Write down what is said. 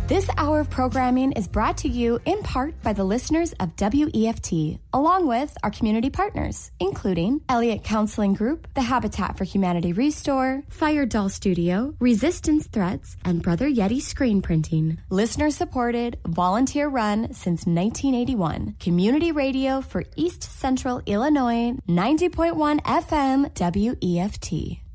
This hour of programming is brought to you in part by the listeners of WEFT, along with our community partners, including Elliott Counseling Group, the Habitat for Humanity Restore, Fire Doll Studio, Resistance Threats, and Brother Yeti Screen Printing. Listener-supported, volunteer-run since 1981. Community radio for East Central Illinois, 90.1 FM WEFT.